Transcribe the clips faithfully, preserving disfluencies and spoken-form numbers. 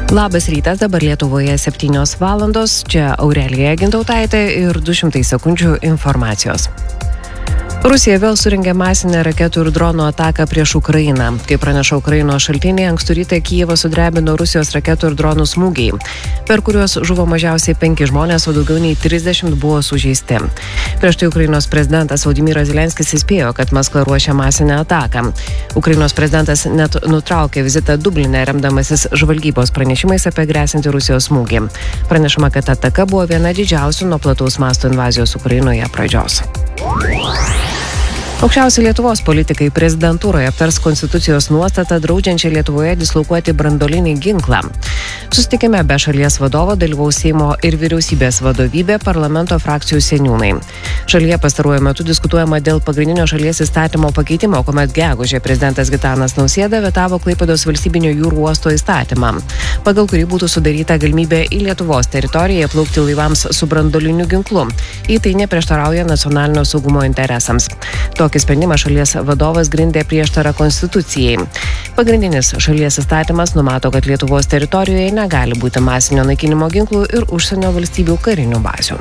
Labas rytas, dabar Lietuvoje septynios valandos, čia Aurelija Gintautaitė ir du šimtai sekundžių informacijos. Rusija vėl surengė masinę raketų ir dronų ataką prieš Ukrainą. Kaip praneša Ukrainos šaltiniai, ankstų rytą Kijevą sudrebino Rusijos raketų ir dronų smūgiai, per kuriuos žuvo mažiausiai penki žmonės, o daugiau nei trisdešimt buvo sužeisti. Prieš tai Ukrainos prezidentas Volodymyras Zelenskis įspėjo, kad Maskva ruošia masinę ataką. Ukrainos prezidentas net nutraukė vizitą Dubline, remdamasis žvalgybos pranešimais apie grėsiantį Rusijos smūgį. Pranešama, kad ataka buvo viena didžiausių nuo plataus masto invazijos Ukrainoje pradžios. Aukščiausi Lietuvos politikai prezidentūroje aptars konstitucijos nuostatą draudžiančią Lietuvoje dislokuoti branduolinį ginklą. Susitikime be šalies vadovo dalyvaus Seimo ir vyriausybės vadovybė, parlamento frakcijų seniūnai. Šalyje pastaruoju metu diskutuojama dėl pagrindinio šalies įstatymo pakeitimo, kuomet gegužę prezidentas Gitanas Nausėda vetavo Klaipėdos valstybinio jūrų uosto įstatymą, pagal kurį būtų sudaryta galimybė į Lietuvos teritoriją plaukti laivams su branduoliniu ginklu, jei tai neprieštarauja nacionalinio saugumo interesams. Tokį sprendimą šalies vadovas grindė prieštarą konstitucijai. Pagrindinis šalies įstatymas numato, kad Lietuvos teritorijoje negali būti masinio naikinimo ginklų ir užsienio valstybių karinių bazių.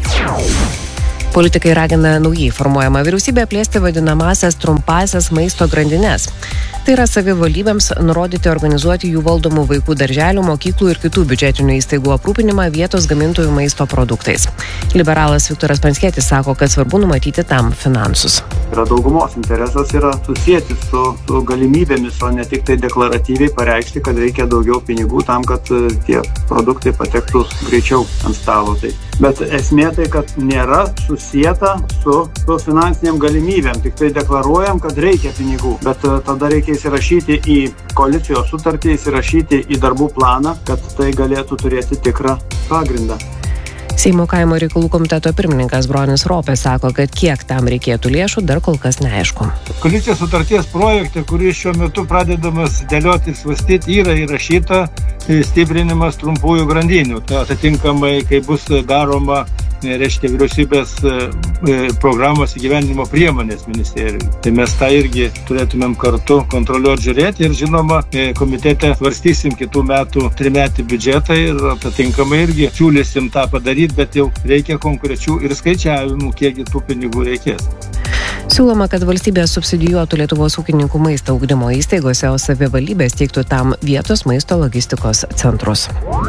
Politikai ragina naujai formuojamą vyriausybę plėsti vadinamąsias trumpąsias maisto grandines. Tai yra savivaldybėms nurodyti organizuoti jų valdomų vaikų darželių, mokyklų ir kitų biudžetinių įstaigų aprūpinimą vietos gamintojų maisto produktais. Liberalas Viktoras Pranckietis sako, kad svarbu numatyti tam finansus. Yra daugumos interesas yra susijęti su, su galimybėmis, o ne tik tai deklaratyviai pareikšti, kad reikia daugiau pinigų tam, kad tie produktai patektų greičiau ant stalo. Tai. Bet esmė tai, kad nėra susijęta su, su finansiniam galimybėm, tik tai deklaruojam, kad reikia pinigų, bet tada reikia įsirašyti į koalicijos sutartį, įsirašyti į darbų planą, kad tai galėtų turėti tikrą pagrindą. Seimo kaimo reikalų komiteto pirmininkas Bronis Ropė sako, kad kiek tam reikėtų lėšų, dar kol kas neaišku. Koalicijos sutarties projekte, kuris šiuo metu pradedamas dėlioti ir svarstyti, yra įrašyta stiprinimas trumpųjų grandinių. Tai atitinkamai, kai bus daroma reiškia vyriausybės programos įgyvendinimo priemonės ministerijų. Tai mes tą irgi turėtumėm kartu kontroliuoti, žiūrėti ir žinoma, komitete svarstysim kitų metų trimetį biudžetą ir atitinkamai irgi siūlysim tą padaryti, bet jau reikia konkrečių ir skaičiavimų, kiek tų pinigų reikės. Siūloma, kad valstybė subsidijuotų Lietuvos ūkininkų maisto ugdymo įstaigose, o savivaldybės teiktų tam vietos maisto logistikos centrus.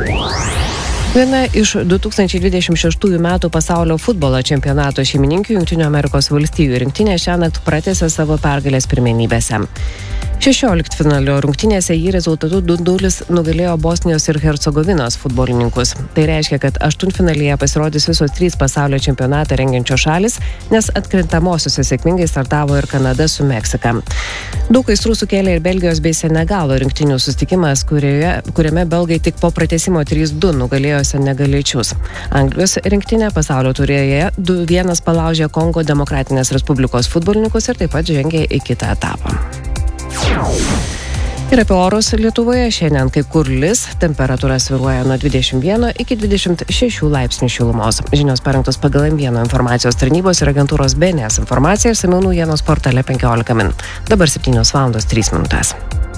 Viena iš du tūkstančiai dvidešimt šeštųjų metų pasaulio futbolo čempionato šeimininkių Jungtinių Amerikos valstijų rinktinė šiąnakt pratęsė savo pergalės pirmenybėse. šešioliktfinalio rungtynėse jį rezultatu du nulis nugalėjo Bosnijos ir Hercegovinos futbolininkus. Tai reiškia, kad aštuntfinalyje pasirodys visos trys pasaulio čempionatą rengiančios šalis, nes atkrintamosiuose sėkmingai startavo ir Kanada su Meksika. Daug aistrų sukėlė ir Belgijos bei Senegalo rinktinių susitikimas, kurioje, kuriame belgai tik po pratęsimo trys du nugalėjo Senegaliečius. Anglijos rinktinė pasaulio turėje du vienas palaužė Kongo Demokratinės Respublikos futbolininkus ir taip pat žengė į kitą etapą. Ir apie orus Lietuvoje šiandien kai kur lis, temperatūra svyruoja nuo dvidešimt vieno iki dvidešimt šešių laipsnių šilumos. Žinios parengtos pagal M vienas informacijos tarnybos ir agentūros B N S informaciją ir išsamiau naujienos portale penkiolika min. Dabar septynios valandos trys minutės.